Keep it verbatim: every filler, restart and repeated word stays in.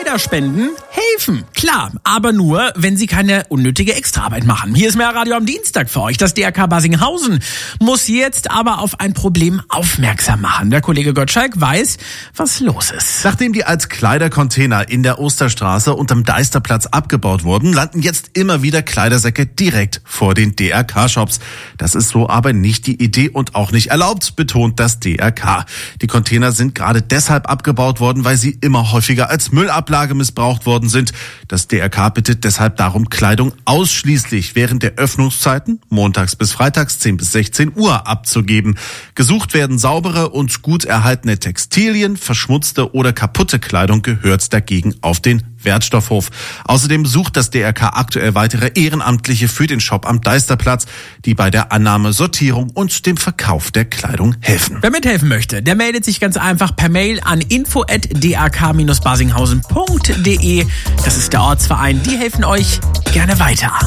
Kleiderspenden helfen. Klar, aber nur, wenn sie keine unnötige Extraarbeit machen. Hier ist mehr Radio am Dienstag für euch. Das D R K Barsinghausen muss jetzt aber auf ein Problem aufmerksam machen. Der Kollege Gottschalk weiß, was los ist. Nachdem die als Kleidercontainer in der Osterstraße unterm Deisterplatz abgebaut wurden, landen jetzt immer wieder Kleidersäcke direkt vor den D R K-Shops. Das ist so aber nicht die Idee und auch nicht erlaubt, betont das D R K. Die Container sind gerade deshalb abgebaut worden, weil sie immer häufiger als Müllablage missbraucht worden sind. Das D R K bittet deshalb darum, Kleidung ausschließlich während der Öffnungszeiten, montags bis freitags zehn bis sechzehn Uhr, abzugeben. Gesucht werden saubere und gut erhaltene Textilien, verschmutzte oder kaputte Kleidung gehört dagegen auf den Wertstoffhof. Außerdem sucht das D R K aktuell weitere Ehrenamtliche für den Shop am Deisterplatz, die bei der Annahme, Sortierung und dem Verkauf der Kleidung helfen. Wer mithelfen möchte, der meldet sich ganz einfach per Mail an info at d r k dash barsinghausen punkt d e. Das ist der Ortsverein. Die helfen euch gerne weiter.